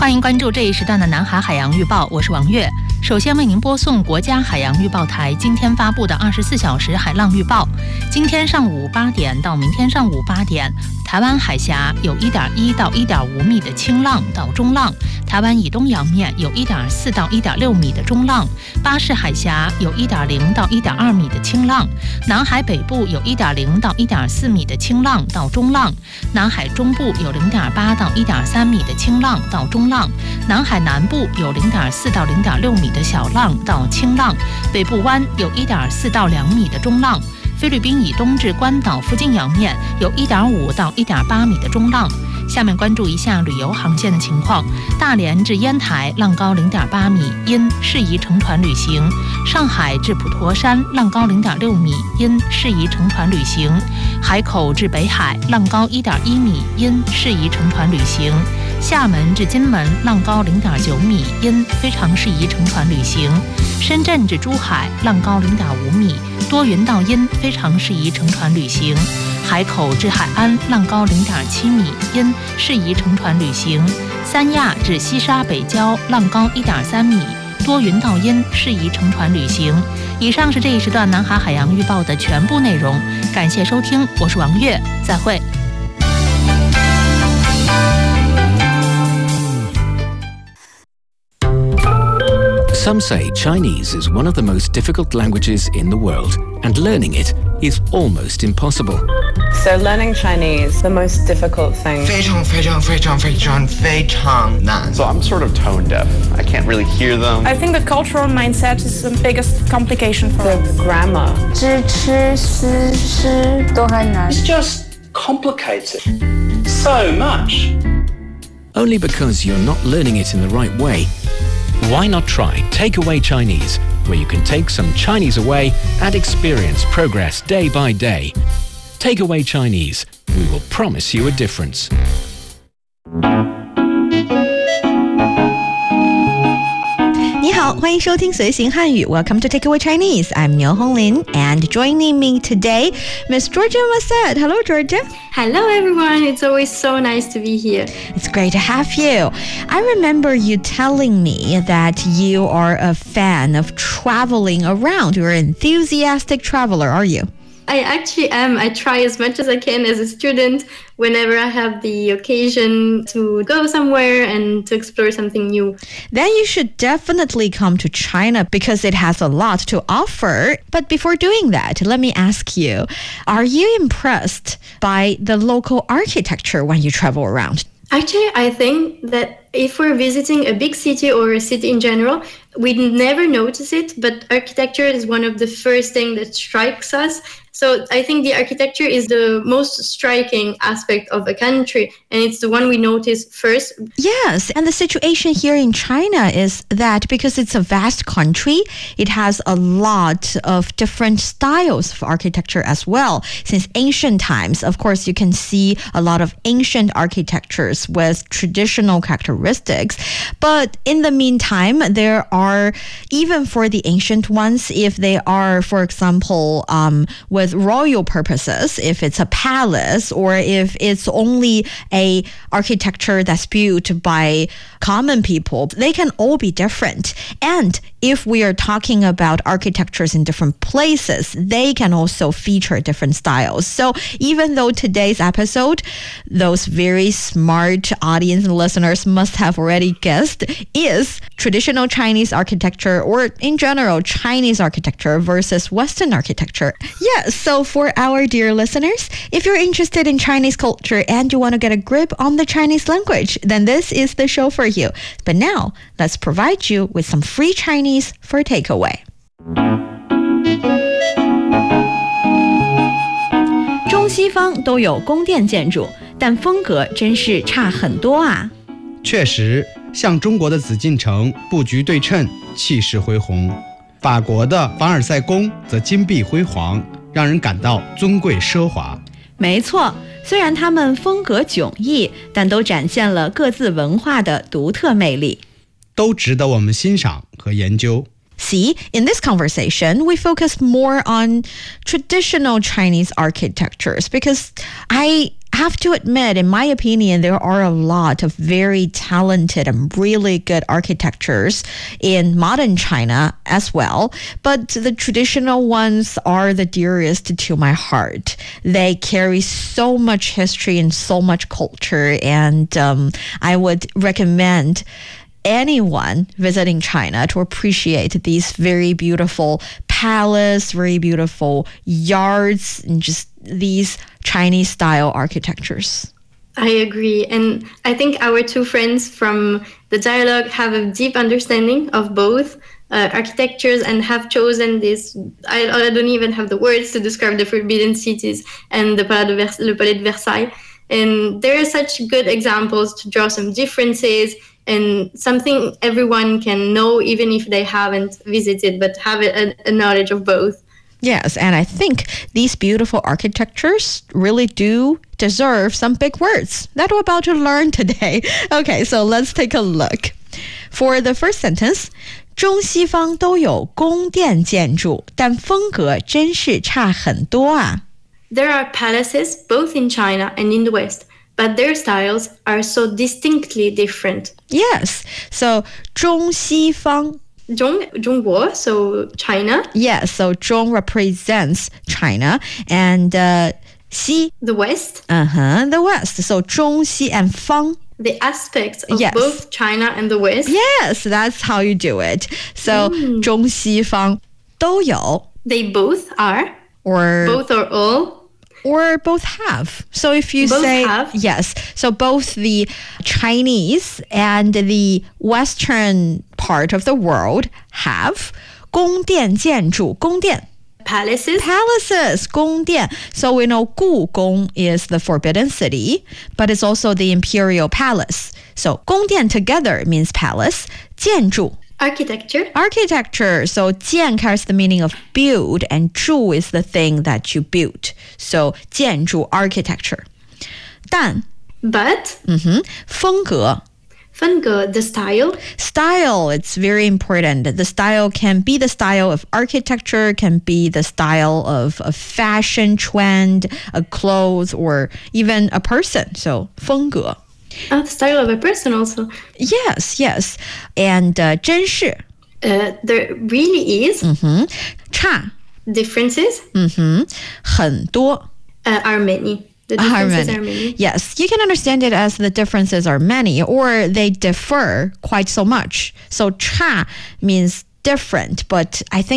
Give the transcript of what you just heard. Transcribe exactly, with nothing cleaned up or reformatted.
欢迎关注这一时段的南海海洋预报，我是王悦。首先为您播送国家海洋预报台今天发布的二十四小时海浪预报。今天上午八点到明天上午八点，台湾海峡有 一点一到一点五米的轻浪到中浪，台湾以东洋面有 一点四到一点六米的中浪，巴士海峡有 一点零到一点二米的轻浪，南海北部有 一点零到一点四米的轻浪到中浪，南海中部有 零点八到一点三米的轻浪到中浪，南海南部有 零点四到零点六米的小浪到轻浪，北部湾有 一点四到两米的中浪，菲律宾以东至关岛附近洋面有 一点五到一点八米的中浪。下面关注一下旅游航线的情况。大连至烟台浪高 零点八米，因适宜乘船旅行；上海至普陀山浪高 零点六米，因适宜乘船旅行；海口至北海浪高 一点一米，因适宜乘船旅行；厦门至金门浪高 零点九米，因非常适宜乘船旅行；深圳至珠海浪高 零点五米，多云到阴，非常适宜乘船旅行；海口至海安浪高 零点七米，因适宜乘船旅行；三亚至西沙北礁浪高 一点三米，多云到阴，适宜乘船旅行。以上是这一时段南海海洋预报的全部内容，感谢收听，我是王悦，再会。 Some say Chinese is one of the most difficult languages in the world, and learning it is almost impossible. So learning Chinese, the most difficult thing. 非常非常非常非常非常难. So I'm sort of tone deaf. I can't really hear them. I think the cultural mindset is the biggest complication for the us. Grammar. 知吃思诗都很难. It's just complicated. So much. Only because you're not learning it in the right way. Why not try Takeaway Chinese, where you can take some Chinese away and experience progress day by day. Takeaway Chinese, we will promise you a difference. 你好，欢迎收听随行汉语 Welcome to Takeaway Chinese. I'm Niu Honglin, and joining me today, Miss Georgia Massad. Hello, Georgia. Hello, everyone. It's always so nice to be here. It's great to have you. I remember you telling me that you are a fan of traveling around. You're an enthusiastic traveler, are you? I actually am. I try as much as I can as a student whenever I have the occasion to go somewhere and to explore something new. Then you should definitely come to China because it has a lot to offer. But before doing that, let me ask you, are you impressed by the local architecture when you travel around? Actually, I think that if we're visiting a big city or a city in general, we never notice it, but architecture is one of the first things that strikes us. So I think the architecture is the most striking aspect of a country, and it's the one we notice first. Yes, and the situation here in China is that because it's a vast country, it has a lot of different styles of architecture as well. Since ancient times, of course, you can see a lot of ancient architectures with traditional characteristics. But in the meantime, there are, even for the ancient ones, if they are, for example, um, with royal purposes, if it's a palace or if it's only a architecture that's built by common people, they can all be different. And if we are talking about architectures in different places, they can also feature different styles. So even though today's episode, those very smart audience and listeners must have already guessed, is traditional Chinese architecture or in general Chinese architecture versus Western architecture. Yes, so for our dear listeners, if you're interested in Chinese culture and you want to get a grip on the Chinese language, then this is the show for you. But now, let's provide you with some free Chinese for takeaway. 中西方都有宫殿建筑，但风格真是差很多啊。 确实，像中国的紫禁城布局对称，气势恢宏；法国的凡尔赛宫则金碧辉煌，让人感到尊贵奢华。 没错，虽然他们风格迥异，但都展现了各自文化的独特魅力， 都值得我们欣赏和研究。 See, in this conversation, we focus more on traditional Chinese architectures because I I have to admit, in my opinion, there are a lot of very talented and really good architectures in modern China as well. But the traditional ones are the dearest to my heart. They carry so much history and so much culture. And um, I would recommend anyone visiting China to appreciate these very beautiful palace, very beautiful yards, and just these Chinese style architectures. I agree. And I think our two friends from the dialogue have a deep understanding of both uh, architectures and have chosen this. I, I don't even have the words to describe the Forbidden Cities and the Palais de Vers- Le Palais de Versailles. And there are such good examples to draw some differences and something everyone can know even if they haven't visited, but have a, a knowledge of both. Yes, and I think these beautiful architectures really do deserve some big words that we're about to learn today. Okay, so let's take a look. For the first sentence, 中西方都有宫殿建筑，但风格真是差很多啊。 There are palaces both in China and in the West, but their styles are so distinctly different. Yes, so 中西方 Zhong, Zhongguo, so China. Yes, so 中 represents China and uh, 西 the West. Uh-huh, the West. So 中西 and 方 the aspects of yes. both China and the West. Yes, that's how you do it. So 中西方都有 they both are or both or all or both have. So if you both say have. yes, so both the Chinese and the Western part of the world have 宫殿建筑宫殿 palaces palaces 宫殿 So we know 故宫 is the forbidden city, but it's also the imperial palace. So 宫殿 together means palace. 建筑 architecture architecture. So 建 carries the meaning of build and 筑 is the thing that you build. So 建筑 architecture. 但 but 嗯哼风格风格 the style style it's very important. The style can be the style of architecture, can be the style of a fashion trend, a clothes, or even a person. So 风格 oh, the style of a person also. Yes, yes. And uh, 真是 uh, there really is 嗯哼差 differences 嗯哼很多 uh, are many. The differences are many. Yes, you can understand it as the differences are many or they differ quite so much. So 差 means different, but I think